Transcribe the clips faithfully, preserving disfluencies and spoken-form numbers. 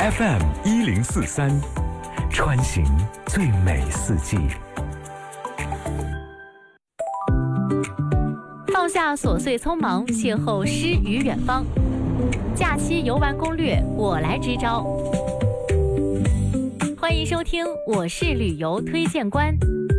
F M 一零四三，穿行最美四季。 放下琐碎匆忙，邂逅诗与远方。假期游玩攻略，我来支招。欢迎收听，我是旅游推荐官。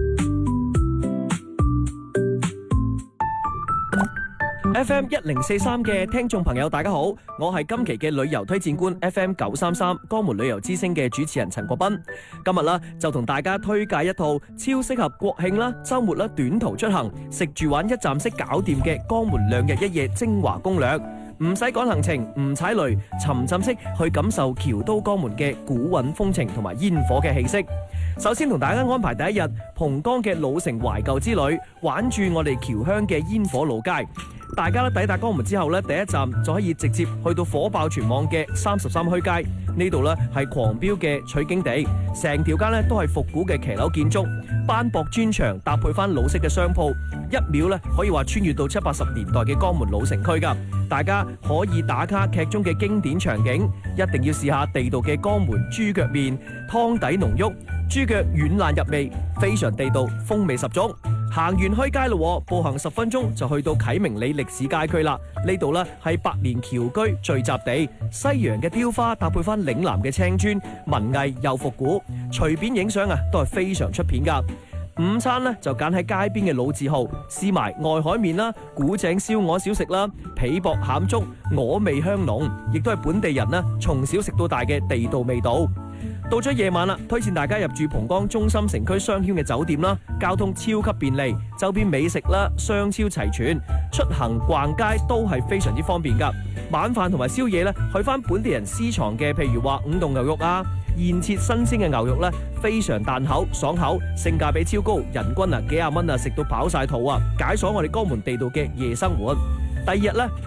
F M 一零四三嘅聽眾朋友，大家好，我係今期嘅旅遊推薦官 F M 九三三江門旅遊之聲嘅主持人陳國斌。今日啦就同大家推介一套超適合國慶啦、週末啦、短途出行、食住玩一站式搞掂嘅江門兩日一夜精華攻略。唔使趕行程，唔踩雷，沉浸式去感受僑都江門嘅古韻風情同埋煙火嘅氣息。首先同大家安排第一日蓬江嘅老城懷舊之旅，玩住我哋僑鄉嘅煙火路街。大家咧抵達江門之後咧，第一站就可以直接去到火爆全網嘅三十三墟街。呢度咧係狂飆嘅取景地，成條街咧都係復古嘅騎樓建築，斑駁磚牆搭配翻老式嘅商鋪，一秒咧可以話穿越到七八十年代嘅江門老城區噶。大家可以打卡劇中嘅經典場景，一定要試下地道嘅江門豬腳麵，湯底濃郁，豬腳軟爛入味，非常地道，風味十足。行完墟街咯，步行十分鐘就去到啟明里歷史街區啦。呢度呢係百年僑居聚集地，西洋嘅雕花搭配翻嶺南嘅青磚，文藝又復古，隨便影相啊都係非常出片噶。午餐呢就揀喺街邊嘅老字號，試埋外海麵啦、古井燒鵝小食啦、皮薄餡粥，鵝味香濃，亦都係本地人呢從小食到大嘅地道味道。到咗夜晚啦，推薦大家入住蓬江中心城區商圈嘅酒店啦，交通超級便利，周邊美食啦、商超齊全，出行逛街都係非常之方便噶。晚飯同埋宵夜咧，去翻本地人私藏嘅，譬如話五凍牛肉啊，現切新鮮嘅牛肉咧，非常彈口爽口，性價比超高，人均啊幾廿蚊啊食到飽晒肚啊，解鎖我哋江門地道嘅夜生活。第二日咧。